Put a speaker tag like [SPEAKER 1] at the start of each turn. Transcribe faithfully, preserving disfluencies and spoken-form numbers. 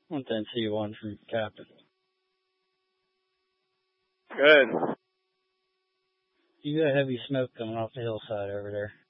[SPEAKER 1] one ten C one from Captain.
[SPEAKER 2] Good.
[SPEAKER 1] You got heavy smoke coming off the hillside over there.